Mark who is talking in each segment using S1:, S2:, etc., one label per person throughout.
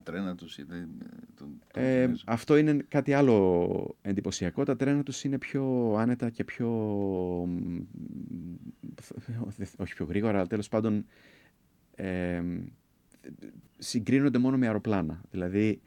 S1: τρένα τους είτε
S2: αυτό είναι κάτι άλλο εντυπωσιακό. Τα τρένα τους είναι πιο άνετα και πιο... όχι πιο γρήγορα, αλλά τέλος πάντων συγκρίνονται μόνο με αεροπλάνα. Δηλαδή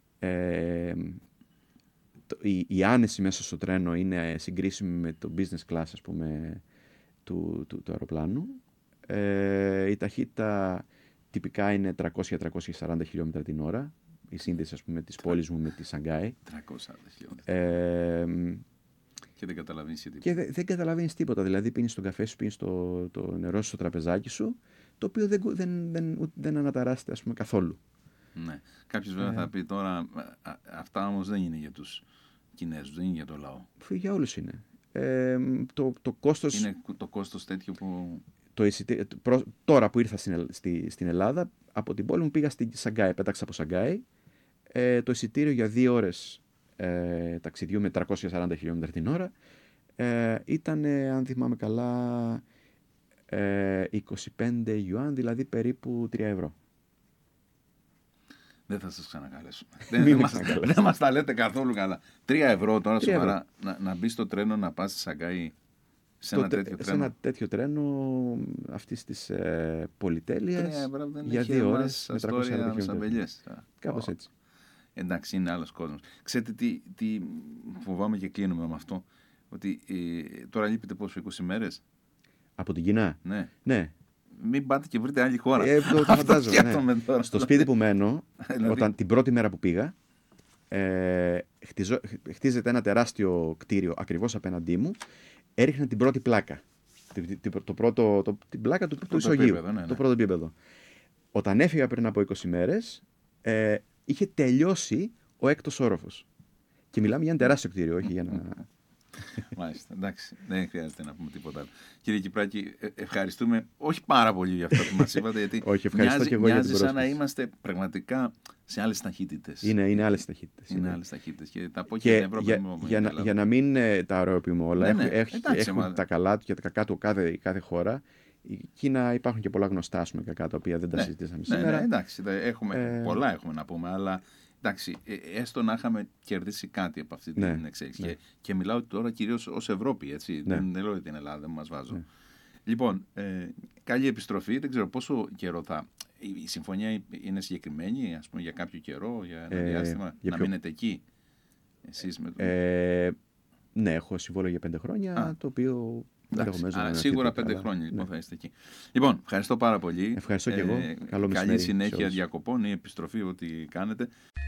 S2: η άνεση μέσα στο τρένο είναι συγκρίσιμη με το business class, ας πούμε, του αεροπλάνου. Η ταχύτητα τυπικά είναι 300-340 χιλιόμετρα την ώρα. Η σύνδεση, ας πούμε, της πόλης μου με τη Σανγκάη.
S1: 340 χιλιόμετρα. Και δεν καταλαβαίνεις τίποτα.
S2: Και δεν καταλαβαίνεις τίποτα. Δηλαδή πίνεις τον καφέ σου, πίνεις το νερό σου στο τραπεζάκι σου, το οποίο δεν αναταράσσεται, ας πούμε, καθόλου.
S1: Ναι. Κάποιος βέβαια θα πει τώρα, αυτά όμως δεν είναι για τους Κινέζους, δεν είναι για το λαό.
S2: Για όλους είναι. Το κόστος...
S1: Είναι το κόστος τέτοιο που...
S2: Τώρα που ήρθα στην Ελλάδα, από την πόλη μου πήγα στη Σανγκάη, πέταξα από Σανγκάη. Το εισιτήριο για 2 ώρες ταξιδιού με 340 χιλιόμετρα την ώρα ήταν, αν θυμάμαι καλά, 25 Ιουάν, δηλαδή περίπου 3 ευρώ.
S1: Δεν θα σας ξανακαλέσουμε. Δεν μας τα λέτε καθόλου καλά. 3 ευρώ τώρα σοβαρά να μπει στο τρένο να πας στη Σανγκάη σε ένα τέτοιο
S2: τρένο αυτής της πολυτέλειας για 2 ώρες με 340 χιλιόμετρα. Κάπως έτσι.
S1: Εντάξει, είναι άλλος κόσμος. Ξέρετε τι φοβάμαι και κλείνουμε με αυτό, ότι τώρα λείπετε πόσο, 20 μέρες?
S2: Από την Κίνα?
S1: Ναι. Μην πάτε και βρείτε άλλη χώρα.
S2: Το φαντάζομαι. Ναι. Στο σπίτι που μένω, την πρώτη μέρα που πήγα, χτίζεται ένα τεράστιο κτίριο ακριβώς απέναντί μου, έριχνε την πρώτη πλάκα. Την πλάκα του ισογείου. Το πρώτο επίπεδο. Όταν έφυγα πριν από 20 μέρες, είχε τελειώσει ο 6ος όροφος. Και μιλάμε για ένα τεράστιο κτίριο, όχι για ένα...
S1: Μάλιστα, εντάξει, δεν χρειάζεται να πούμε τίποτα άλλο. Κύριε Κυπράκη, ευχαριστούμε όχι πάρα πολύ για αυτό που μας είπατε, γιατί μοιάζει σαν να είμαστε πραγματικά σε άλλες ταχύτητες.
S2: Είναι άλλες ταχύτητες.
S1: Είναι άλλες ταχύτητες και τα πω και στην Ευρώπη.
S2: Για να μην τα ωρεοποιούμε όλα, έχουν τα καλά του και τα κακά του κάθε χώρα. Η Κίνα υπάρχουν και πολλά γνωστά, ας πούμε, κακά, τα οποία δεν τα συζητήσαμε σήμερα.
S1: Εντάξει, πολλά έχουμε να πούμε, αλλά... Εντάξει, έστω να είχαμε κερδίσει κάτι από αυτή την εξέλιξη. Ναι. Και μιλάω τώρα κυρίως ως Ευρώπη, έτσι. Ναι. Δεν λέω για την Ελλάδα, δεν μας βάζω. Ναι. Λοιπόν, καλή επιστροφή. Δεν ξέρω πόσο καιρό θα... Η συμφωνία είναι συγκεκριμένη, ας πούμε, για κάποιο καιρό, για ένα διάστημα, να μείνετε εκεί. Εσείς με το...
S2: Ναι, έχω συμβόλαιο για 5 χρόνια, το οποίο...
S1: Σίγουρα 5 χρόνια λοιπόν, θα είστε εκεί. Λοιπόν, ευχαριστώ πάρα πολύ.
S2: Ευχαριστώ και εγώ.
S1: Καλή συνέχεια διακοπών ή επιστροφή, ό,τι κάνετε.